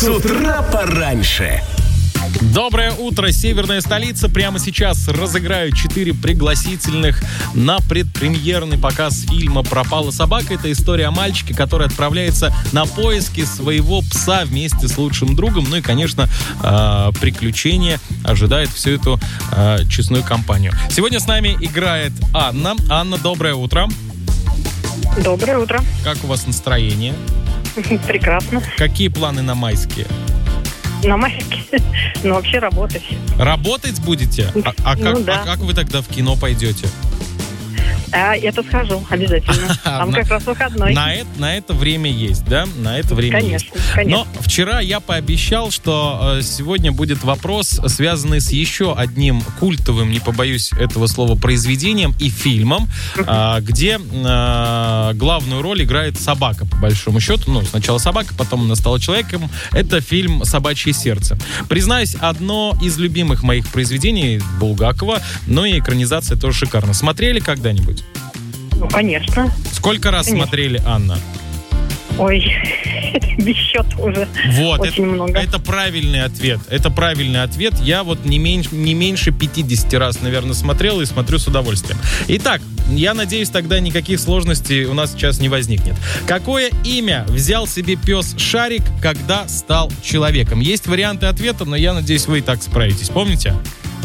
С утра пораньше. Доброе утро, северная столица. Прямо сейчас разыграю 4 пригласительных на предпремьерный показ фильма «Пропала собака». Это история о мальчике, который отправляется на поиски своего пса вместе с лучшим другом. Ну и, конечно, приключения ожидает всю эту честную компанию. Сегодня с нами играет Анна. Анна, доброе утро. Доброе утро. Как у вас настроение? Прекрасно. Какие планы на майские? На майске. Ну, вообще работать. Работать будете? Как вы тогда в кино пойдете? Это схожу обязательно. Там как раз выходной. На это время есть, да? На это время есть. Конечно. Но вчера я пообещал, что сегодня будет вопрос, связанный с еще одним культовым, не побоюсь этого слова, произведением и фильмом, где главную роль играет собака, по большому счету. Ну, сначала собака, потом она стала человеком. Это фильм «Собачье сердце». Признаюсь, одно из любимых моих произведений Булгакова, но и экранизация тоже шикарна. Смотрели когда-нибудь? Ну, конечно. Сколько раз смотрели, Анна? Ой, без счета уже. Вот, очень много. Это правильный ответ. Это правильный ответ. Я вот не меньше 50 раз, наверное, смотрел и смотрю с удовольствием. Итак, я надеюсь, тогда никаких сложностей у нас сейчас не возникнет. Какое имя взял себе пес Шарик, когда стал человеком? Есть варианты ответа, но я надеюсь, вы и так справитесь. Помните?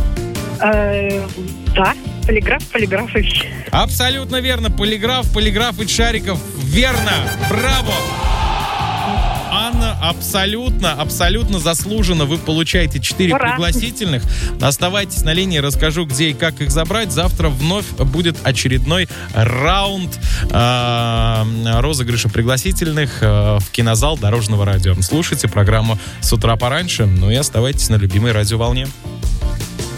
Да. Полиграфович. Абсолютно верно. Полиграфович Шариков. Верно. Браво. Анна, абсолютно заслуженно вы получаете 4 пригласительных. Оставайтесь на линии, расскажу, где и как их забрать. Завтра вновь будет очередной раунд розыгрыша пригласительных в кинозал Дорожного радио. Слушайте программу «С утра пораньше», ну и оставайтесь на любимой радиоволне.